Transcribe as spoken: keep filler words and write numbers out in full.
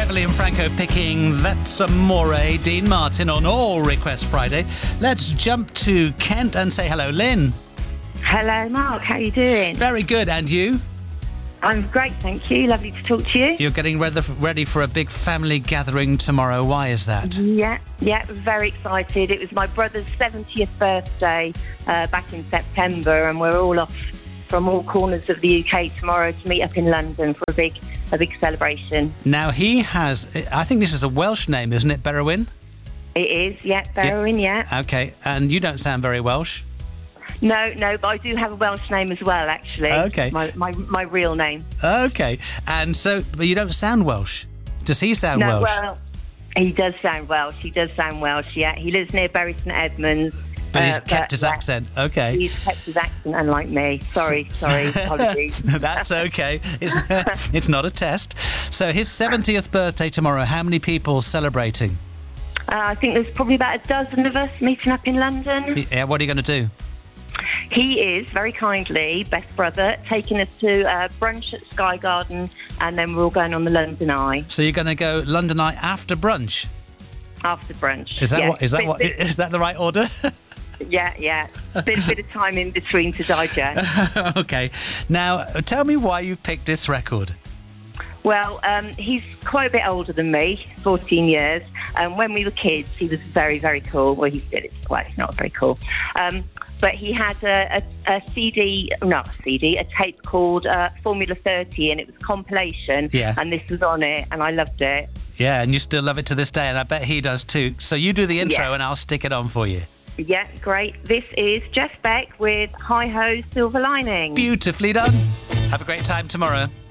Beverly and Franco picking That's Amore, Dean Martin on All Request Friday. Let's jump to Kent and say hello, Lynn. Hello, Mark. How are you doing? Very good. And you? I'm great, thank you. Lovely to talk to you. You're getting ready for a big family gathering tomorrow. Why is that? Yeah, yeah, very excited. It was my brother's seventieth birthday uh, back in September, and we're all off from all corners of the U K tomorrow to meet up in London for a big, a big celebration. Now, he has, I think this is a Welsh name, isn't it, Berwyn? It is, yeah, Berwyn, yeah. yeah. Okay, and you don't sound very Welsh. No, no, but I do have a Welsh name as well, actually. Okay. My my, my real name. Okay, and so, but you don't sound Welsh. Does he sound no, Welsh? Well, he does sound Welsh. He does sound Welsh, yeah. He lives near Bury St Edmunds. But he's uh, kept but, his yeah, accent. Okay. He's kept his accent, unlike me. Sorry, sorry, apologies. That's okay. It's, it's not a test. So his seventieth birthday tomorrow. How many people celebrating? Uh, I think there's probably about a dozen of us meeting up in London. Yeah, what are you going to do? He is, very kindly, best brother, taking us to uh, brunch at Sky Garden, and then we're all going on the London Eye. So you're going to go London Eye after brunch? After brunch. Is that yes. what? Is that bit, what? bit, Is that the right order? Yeah, yeah. Bit, bit of time in between to digest. Okay. Now, tell me why you picked this record. Well, um, he's quite a bit older than me, fourteen years. And when we were kids, he was very, very cool. Well, he still is. Well, it's not very cool. Um, but he had a, a, a C D, not a C D, a tape called uh, Formula thirty, and it was compilation. Yeah. And this was on it, and I loved it. Yeah, and you still love it to this day, and I bet he does too. So you do the intro, yeah. and I'll stick it on for you. Yeah, great. This is Jeff Beck with Hi Ho Silver Lining. Beautifully done. Have a great time tomorrow.